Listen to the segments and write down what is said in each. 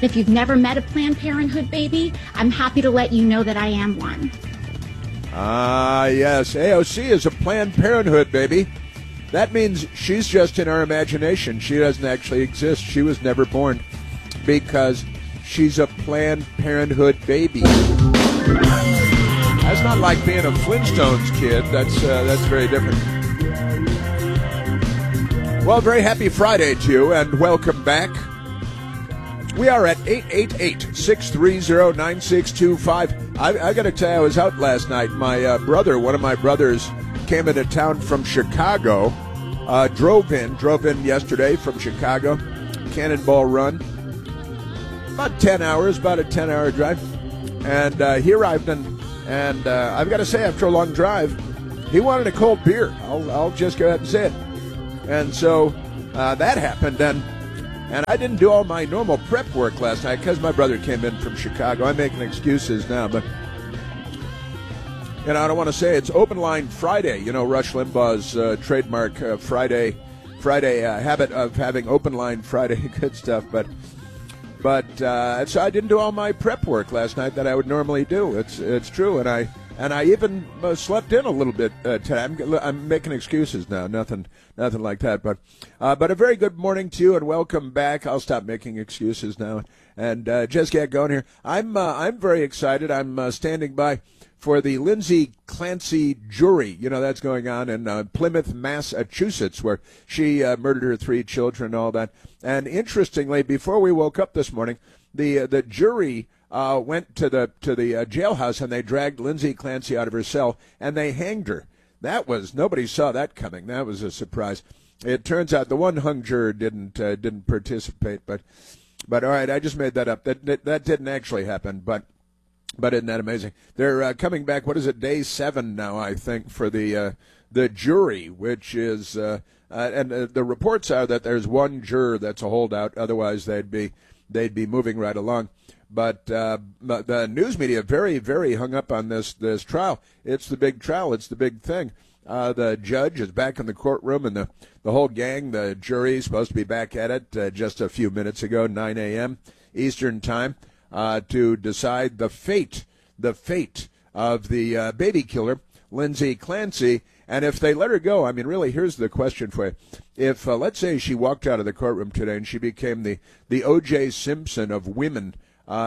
If you've never met a Planned Parenthood baby, I'm happy to let you know that I am one. Yes, AOC is a Planned Parenthood baby. That means she's just in our imagination. She doesn't actually exist. She was never born because she's a Planned Parenthood baby. That's not like being a Flintstones kid. That's very different. Well, very happy Friday to you, and welcome back. We are at 888-630-9625. I got to tell you, I was out last night. My brother, one of my brothers, came into town from Chicago. Drove in yesterday from Chicago. Cannonball Run. About a 10-hour drive. And he arrived, and I've got to say, after a long drive, he wanted a cold beer. I'll just go ahead and say it. And so that happened, and I didn't do all my normal prep work last night because my brother came in from Chicago. I'm making excuses now, but I don't want to say it's Open Line Friday. Rush Limbaugh's trademark Friday habit of having Open Line Friday. Good stuff, but so I didn't do all my prep work last night that I would normally do. It's true, and I even slept in a little bit today. I'm making excuses now. Nothing like that. But a very good morning to you, and welcome back. I'll stop making excuses now and just get going here. I'm very excited. I'm standing by for the Lindsay Clancy jury. That's going on in Plymouth, Massachusetts, where she murdered her 3 children and all that. And interestingly, before we woke up this morning, the jury went to the jailhouse, and they dragged Lindsay Clancy out of her cell, and they hanged her. Nobody saw that coming. That was a surprise. It turns out the one hung juror didn't participate, but all right, I just made that up. That didn't actually happen, but isn't that amazing? They're coming back. What is it? Day 7 now, I think, for the jury, which is and the reports are that there's one juror that's a holdout. Otherwise, they'd be moving right along. But the news media very, very hung up on this trial. It's the big trial. It's the big thing. The judge is back in the courtroom, and the whole gang, the jury, is supposed to be back at it just a few minutes ago, 9 a.m. Eastern time, to decide the fate of the baby killer, Lindsay Clancy. And if they let her go, I mean, really, here's the question for you. If, let's say, she walked out of the courtroom today and she became the O.J. Simpson of women,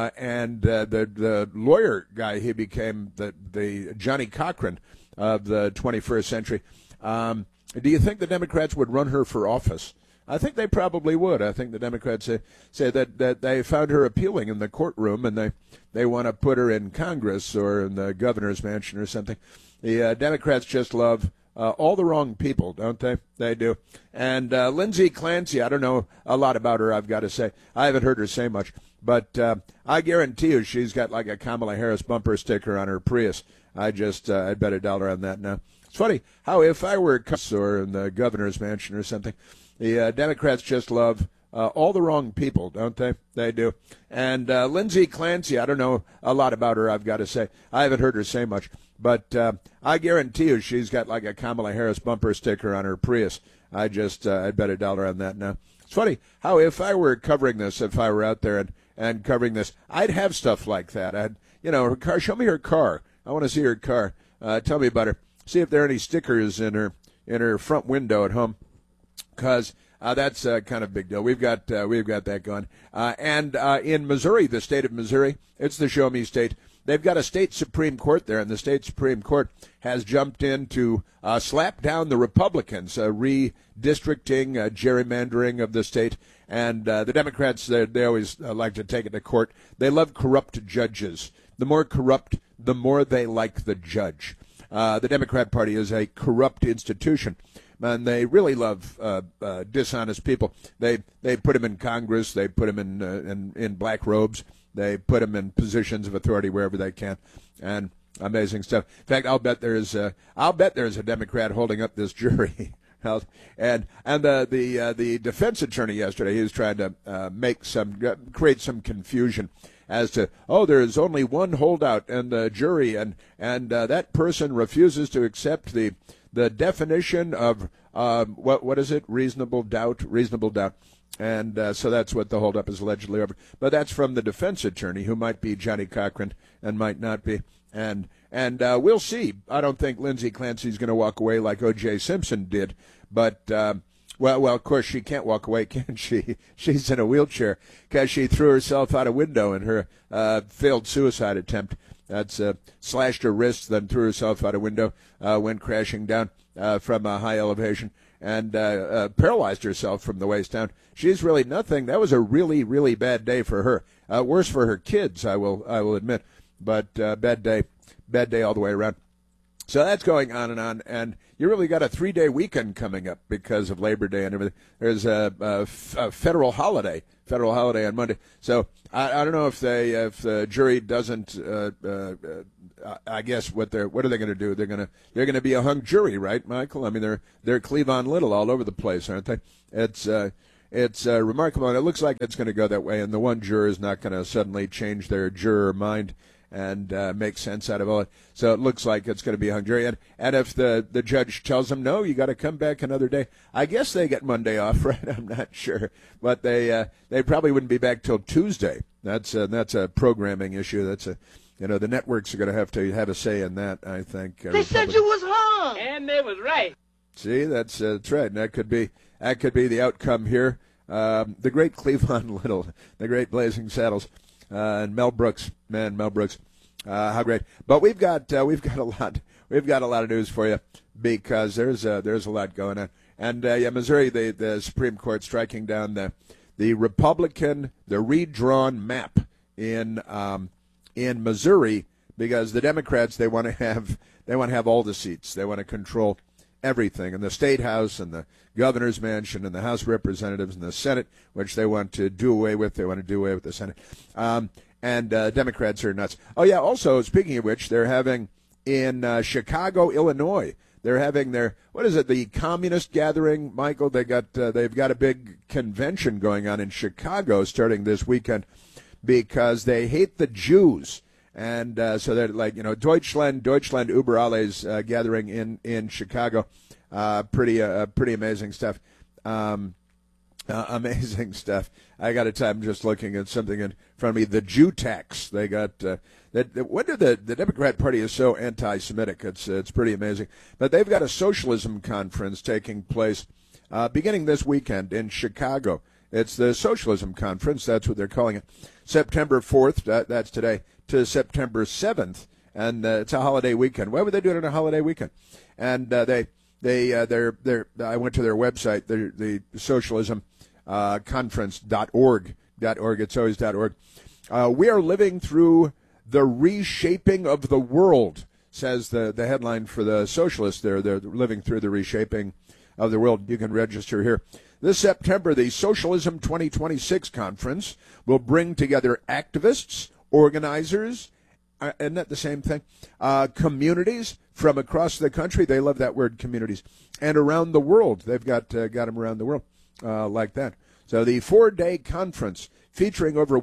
and the lawyer guy, he became the Johnny Cochran of the 21st century, do you think the Democrats would run her for office? I think they probably would. I think the Democrats say that they found her appealing in the courtroom, and they want to put her in Congress or in the governor's mansion or something. The Democrats just love all the wrong people, don't they? They do. And Lindsay Clancy, I don't know a lot about her, I've got to say. I haven't heard her say much. But I guarantee you she's got like a Kamala Harris bumper sticker on her Prius. I'd bet $1 on that now. It's funny how if I were or in the governor's mansion or something, the Democrats just love all the wrong people, don't they? They do. And Lindsay Clancy, I don't know a lot about her, I've got to say. I haven't heard her say much. But I guarantee you she's got like a Kamala Harris bumper sticker on her Prius. I'd bet $1 on that now. It's funny how if I were covering this, if I were out there and covering this, I'd have stuff like that. Her car, show me her car. I want to see her car. Tell me about her. See if there are any stickers in her front window at home, because that's kind of a big deal. We've got that going. And in Missouri, the state of Missouri, it's the Show Me State. They've got a state Supreme Court there, and the state Supreme Court has jumped in to slap down the Republicans, redistricting, gerrymandering of the state. And the Democrats, they always like to take it to court. They love corrupt judges. The more corrupt, the more they like the judge. The Democrat Party is a corrupt institution, and they really love dishonest people. They put them in Congress. They put them in black robes. They put them in positions of authority wherever they can, and amazing stuff. In fact, I'll bet there's a Democrat holding up this jury. And the defense attorney yesterday, he was trying to create some confusion as to, there's only one holdout in the jury, and that person refuses to accept the definition of what is it? Reasonable doubt. And so that's what the holdup is allegedly over. But that's from the defense attorney, who might be Johnny Cochran and might not be. And we'll see. I don't think Lindsay Clancy's going to walk away like O.J. Simpson did. But, well, of course, she can't walk away, can she? She's in a wheelchair because she threw herself out a window in her failed suicide attempt. That's slashed her wrist, then threw herself out a window, went crashing down from a high elevation, and paralyzed herself from the waist down. She's really nothing. That was a really, really bad day for her. Worse for her kids, I will admit, but bad day all the way around. So that's going on, and you really got a 3-day weekend coming up because of Labor Day and everything. There's a federal holiday on Monday. So I don't know if the jury doesn't. I guess what are they going to do? They're going to be a hung jury, right, Michael? I mean, they're Cleavon Little all over the place, aren't they? It's remarkable, and it looks like it's going to go that way. And the one juror is not going to suddenly change their juror mind and make sense out of all it. So it looks like it's going to be a hung jury. And if the judge tells them, no, you got to come back another day, I guess they get Monday off, right? I'm not sure. But they probably wouldn't be back till Tuesday. That's a programming issue. The networks are going to have a say in that, I think. They said you was hung. And they was right. See, that's right. And that could be the outcome here. The great Cleavon Little, the great Blazing Saddles. And Mel Brooks, how great! But we've got a lot of news for you because there's a lot going on. And Missouri, the Supreme Court striking down the redrawn map in Missouri because the Democrats they want to have all the seats. They want to control everything in the State House and the Governor's Mansion and the House of Representatives and the Senate, which they want to do away with. They want to do away with the Senate. And Democrats are nuts. Oh, yeah, also, speaking of which, they're having in Chicago, Illinois, they're having the communist gathering, Michael? they've got a big convention going on in Chicago starting this weekend because they hate the Jews. And so they're like, Deutschland über alles gathering in Chicago. Pretty amazing stuff. Amazing stuff. I got a time just looking at something in front of me. The Jew tax. They got the Democrat Party is so anti-Semitic. It's pretty amazing. But they've got a socialism conference taking place beginning this weekend in Chicago. It's the Socialism Conference. That's what they're calling it. September 4th. That's today. To September 7th, and it's a holiday weekend. Why would they do it on a holiday weekend? And I went to their website, the socialism conference.org. It's always .org. We are living through the reshaping of the world, says the headline for the socialists. They're living through the reshaping of the world. You can register here. This September, the Socialism 2026 conference will bring together activists, organizers, isn't that the same thing? Communities from across the country. They love that word, communities. And around the world. They've got them around the world like that. So the 4-day conference featuring over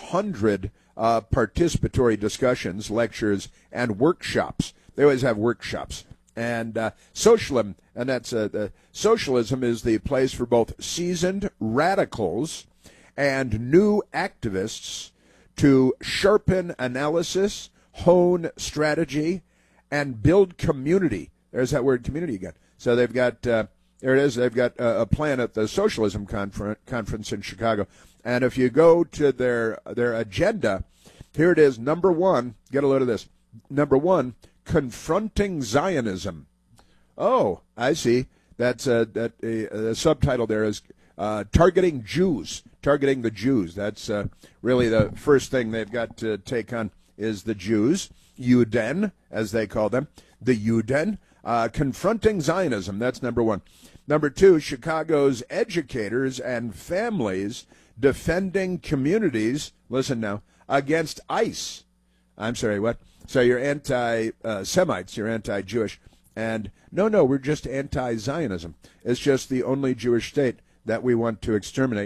100 participatory discussions, lectures, and workshops. They always have workshops. And socialism, and that's socialism is the place for both seasoned radicals and new activists to sharpen analysis, hone strategy, and build community. There's that word, community, again. So they've got, there it is, they've got a plan at the Socialism Conference in Chicago. And if you go to their agenda, here it is, number 1, get a load of this. Number 1, confronting Zionism. Oh, I see. That's the subtitle there is targeting Jews. Targeting the Jews. That's really the first thing they've got to take on is the Jews. Juden, as they call them. The Juden. Confronting Zionism. That's number 1. Number 2, Chicago's educators and families defending communities, listen now, against ICE. I'm sorry, what? So you're anti-Semites, you're anti-Jewish. And no, we're just anti-Zionism. It's just the only Jewish state that we want to exterminate.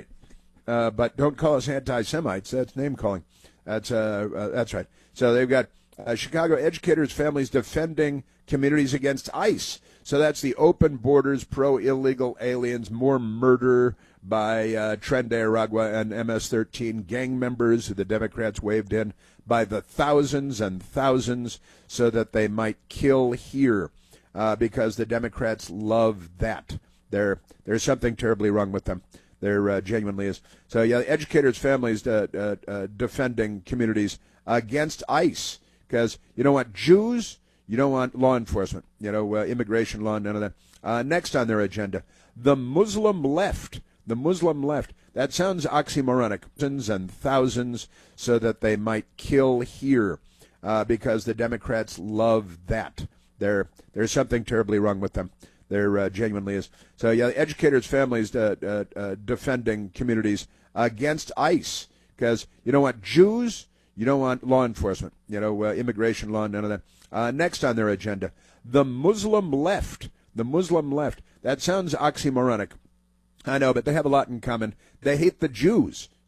But don't call us anti-Semites. That's name-calling. That's right. So they've got Chicago educators, families defending communities against ICE. So that's the open borders, pro-illegal aliens, more murder by Tren de Aragua and MS-13 gang members who the Democrats waved in by the thousands and thousands so that they might kill here because the Democrats love that. There's something terribly wrong with them. There genuinely is. So, yeah, educators' families defending communities against ICE because you don't want Jews, you don't want law enforcement, immigration law, none of that. Next on their agenda, the Muslim left. The Muslim left. That sounds oxymoronic. Thousands and thousands so that they might kill here because the Democrats love that. There's something terribly wrong with them. There genuinely is. So, yeah, educators' families defending communities against ICE because you don't want Jews, you don't want law enforcement, immigration law, none of that. Next on their agenda, the Muslim left. The Muslim left. That sounds oxymoronic. I know, but they have a lot in common. They hate the Jews.